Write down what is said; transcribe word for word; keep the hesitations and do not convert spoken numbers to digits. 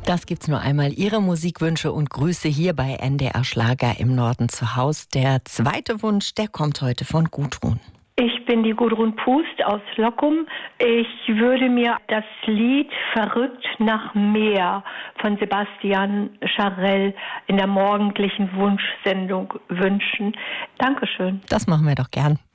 Das gibt's nur einmal. Ihre Musikwünsche und Grüße hier bei N D R Schlager im Norden zu Haus. Der zweite Wunsch, der kommt heute von Gudrun. Ich bin die Gudrun Pust aus Lockum. Ich würde mir das Lied Verrückt nach Meer von Sebastian Scharell in der morgendlichen Wunschsendung wünschen. Dankeschön. Das machen wir doch gern.